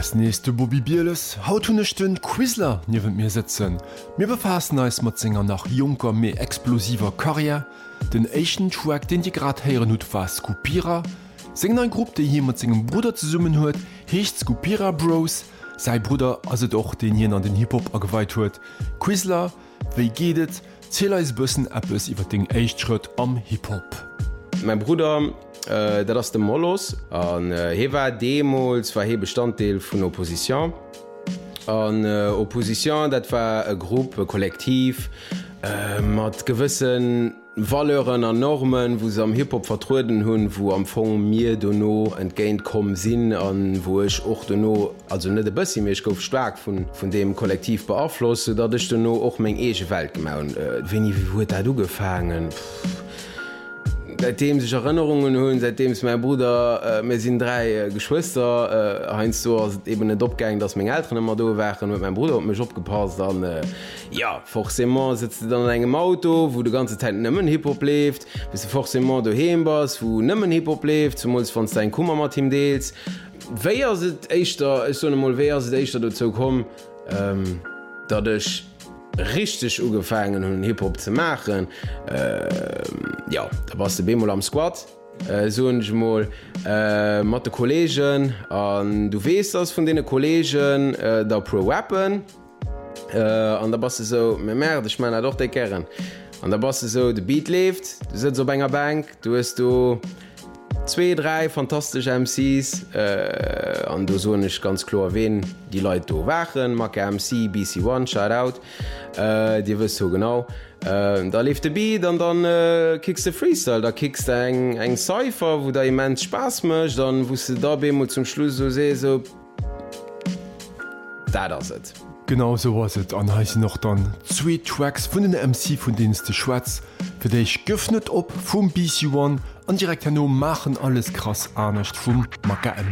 Als nächste Bobby Bieles haut hunnecht den Quizler niwen mir sitzen. Mir befassen als mat Sänger nach junker mé explosiver Karriere, den echten Track, den die grad heieren hut war Skupira, singen ein Gruppe, die hier mat singem Bruder zu summen huet, hecht Skupira Bros, sei Bruder as doch den hier an den Hip-Hop geweiht huet. Quizler, wie gehtt, zähl als bëssen Appes iwwer den Echtschritt am Hip-Hop. Mein Bruder, dat ass dem Mollos an he war Demos war he Bestandteil vun Opposition. An Opposition, dat war e Gruppe kollektiv mat gewissen Valeuren an Normen, wo se am Hip-Hop vertruden hunn, wo am Fong mir donno entgéint kom sinn an wo ich och donno also net de bëssi méch gouf stark vun dem Kollektiv beaflosse, dat ichch donno och még ege Welt gemaun. Wenn wie wo da du gefangen? Seitdem sich Erinnerungen holen, seitdem es mein Bruder mir sind 3 Geschwister heinz so eben net opgang, dass mein Eltern immer do waren und mein Bruder hat mich opgepasst dann ja forcément sitzt du dann in engem Auto, wo du ganze Zeit nimmen Hip-Hop lebt, bis du forcément du hembers, wo nimmen Hip-Hop lebt, zum von dein Kummer mat Team deels. Wer se echtter ist so mal wer se echtter dazu kom, dat ich richtig ugefangen hun Hip-Hop zu machen. Ja, da warst du bemol am Squad. So mal mat de Kollegen an du weißt das von den Kollegen da pro Weapon an da bist du so mer ich meine doch de Kerren. An da bist du so de Beat lebt, du sitzt so Banger Bank, du hast du 2, 3 fantastische MCs an du so nicht ganz klar wen die Leute do wachen, Marke MC, BC1, Shoutout, die wirst so genau. Da lief de Beat und dann kickst du Freestyle, da kickst du eng Cypher, wo da immens Spaß mcht, dann wusst du da bin zum Schluss so se so da das it. Genau so was et an heise noch dann 2 Tracks vun den MC vun dienste Schwarz, fir déich gëffnet op vum BC1 an direkt hanno machen alles krass anecht vum Marke MC.